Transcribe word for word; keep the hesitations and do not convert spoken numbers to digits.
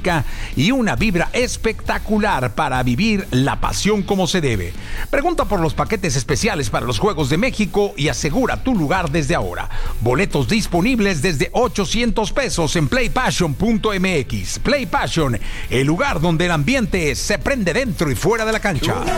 música y una vibra espectacular para vivir la pasión como se debe. Pregunta por los paquetes especiales para los Juegos de México y asegura tu lugar desde ahora. Boletos disponibles desde ochocientos pesos en play passion punto m x. Play Passion, el lugar donde el ambiente se prende dentro y fuera de la cancha.